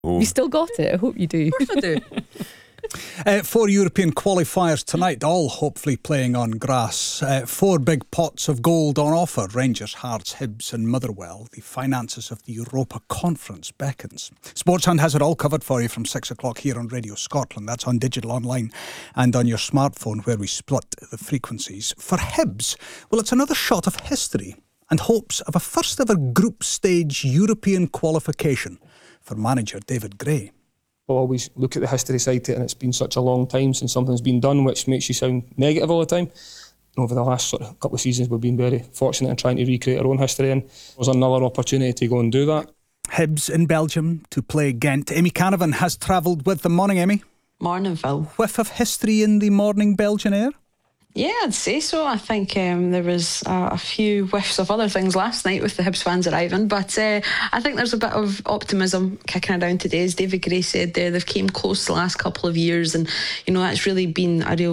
You still got it? I hope you do. Of course I do. 4 European qualifiers tonight, all hopefully playing on grass. 4 big pots of gold on offer. Rangers, Hearts, Hibs and Motherwell. The finances of the Europa Conference beckons. Sportshunt has it all covered for you from 6 o'clock here on Radio Scotland. That's on digital, online and on your smartphone, where we split the frequencies. For Hibs, well, it's another shot of history and hopes of a first ever group stage European qualification for manager David Gray. We'll always look at the history side to it, and it's been such a long time since something's been done, which makes you sound negative all the time. Over the last sort of couple of seasons, we've been very fortunate in trying to recreate our own history, and there's another opportunity to go and do that. Hibs in Belgium to play Ghent. Amy Canavan has travelled with them. Morning, Amy. Morning, Phil. Whiff of history in the morning Belgian air? Yeah, I'd say so. I think there was a few whiffs of other things last night with the Hibs fans arriving, but I think there's a bit of optimism kicking around today. As David Gray said there, they've came close the last couple of years, and that's really been a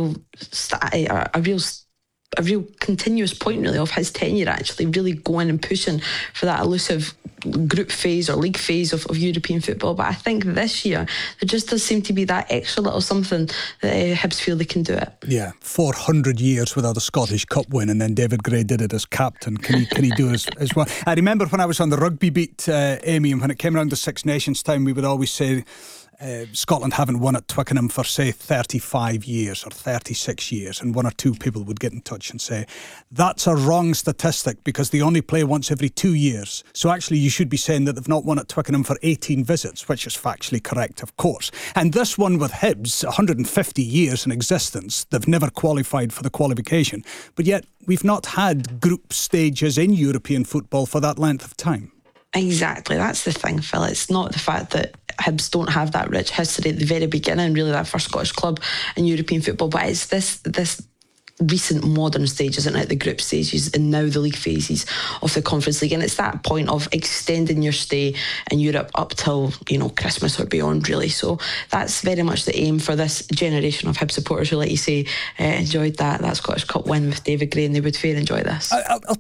real continuous point really of his tenure, actually really going and pushing for that elusive group phase or league phase of European football. But I think this year there just does seem to be that extra little something that Hibs feel they can do it. Yeah, 400 years without a Scottish Cup win, and then David Gray did it as captain. Can he do it as well? I remember when I was on the rugby beat, Amy, and when it came around to Six Nations time, we would always say Scotland haven't won at Twickenham for, say, 35 years or 36 years, and 1 or 2 people would get in touch and say, that's a wrong statistic because they only play once every 2 years. So actually you should be saying that they've not won at Twickenham for 18 visits, which is factually correct, of course. And this one with Hibs, 150 years in existence, they've never qualified for the qualification, but yet we've not had group stages in European football for that length of time. Exactly, that's the thing, Phil. It's not the fact that Hibs don't have that rich history at the very beginning, really, that first Scottish club in European football, but it's this recent modern stages, and at the group stages and now the league phases of the Conference League, and it's that point of extending your stay in Europe up till Christmas or beyond, really. So that's very much the aim for this generation of Hibs supporters who, like you say, enjoyed that Scottish Cup win with David Gray, and they would fair enjoy this. I'll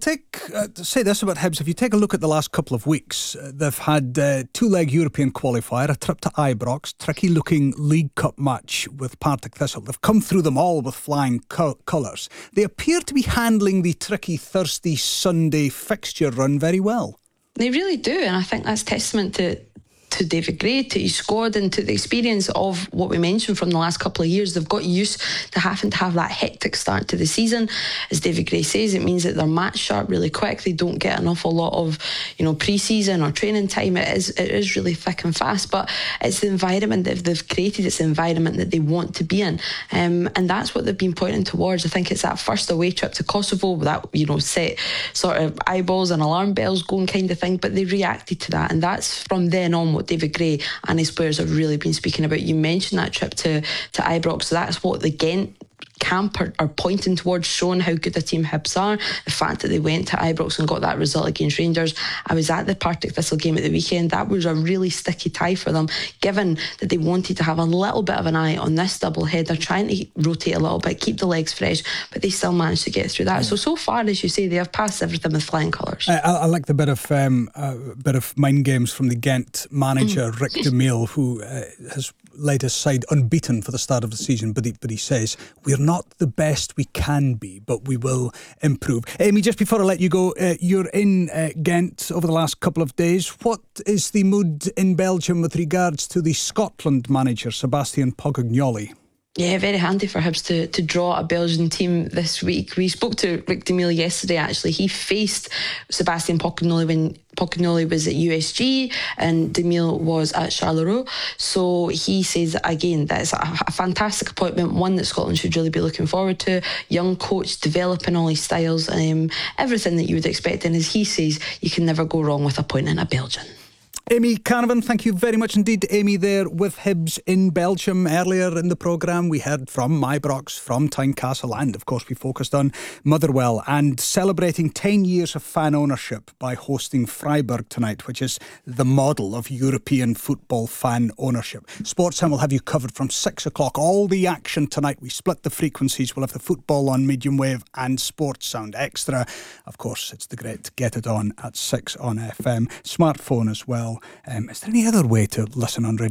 say this about Hibs. If you take a look at the last couple of weeks, they've had 2-leg European qualifier, a trip to Ibrox, tricky looking League Cup match with Partick Thistle. They've come through them all with flying colours. They appear to be handling the tricky Thursday, Sunday fixture run very well. They really do, and I think that's testament to David Gray, to his squad, and to the experience of what we mentioned from the last couple of years. They've got used to having to have that hectic start to the season. As David Gray says, it means that they're match sharp really quick. They don't get an awful lot of pre-season or training time. It is really thick and fast, but it's the environment that they've created. It's the environment that they want to be in, and that's what they've been pointing towards. I think it's that first away trip to Kosovo that set sort of eyeballs and alarm bells going kind of thing, but they reacted to that, and that's from then on what David Gray and his players have really been speaking about. You mentioned that trip to Ibrox, so that's what the Ghent camp are pointing towards, showing how good a team Hibs are. The fact that they went to Ibrox and got that result against Rangers. I was at the Partick Thistle game at the weekend. That was a really sticky tie for them, given that they wanted to have a little bit of an eye on this double header, trying to rotate a little bit, keep the legs fresh, but they still managed to get through that. So far, as you say, they have passed everything with flying colours. I like the bit of mind games from the Ghent manager, Rick DeMille, who has led his side unbeaten for the start of the season, but he says, we're not the best we can be, but we will improve. Amy, just before I let you go, you're in Ghent over the last couple of days. What is the mood in Belgium with regards to the Scotland manager, Sebastian Poglignoli? Yeah, very handy for Hibs to draw a Belgian team this week. We spoke to Rick DeMille yesterday, actually. He faced Sebastian Poglignoli when Poglignoli was at USG and DeMille was at Charleroi. So he says, again, that it's a fantastic appointment, one that Scotland should really be looking forward to. Young coach, developing all his styles, everything that you would expect. And as he says, you can never go wrong with appointing a Belgian. Amy Canavan, thank you very much indeed. Amy there with Hibs in Belgium. Earlier in the programme we heard from Ibrox, from Tynecastle, and of course we focused on Motherwell and celebrating 10 years of fan ownership by hosting Freiburg tonight, which is the model of European football fan ownership. Sportsound will have you covered from 6 o'clock. All the action tonight. We split the frequencies. We'll have the football on medium wave and Sportsound Extra. Of course, it's the great Get It On at 6 on FM. Smartphone as well. Is there any other way to listen on radio?